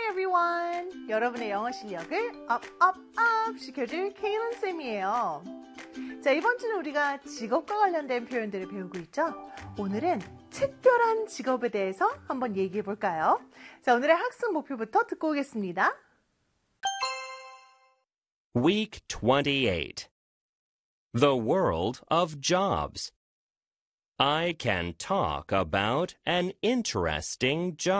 everyone. 여러분의 영어 실력을 up 시켜줄 케일런 쌤이에요. 자, 이번 주는 우리가 직업과 관련된 표현들을 배우고 있죠. 오늘은 특별한 직업에 대해서 한번 얘기해 볼까요? 자, 오늘의 학습 목표부터 듣고 오겠습니다. Week 28. The world of jobs. I can talk about an interesting job.